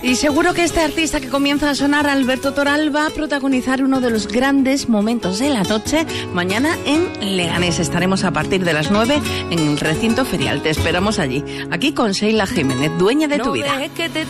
Y seguro que este artista que comienza a sonar, Alberto Toral, va a protagonizar uno de los grandes momentos de la noche mañana en Leganés. Estaremos a partir de las 9 en el recinto ferial. Te esperamos allí, aquí con Sheila Jiménez, dueña de tu vida.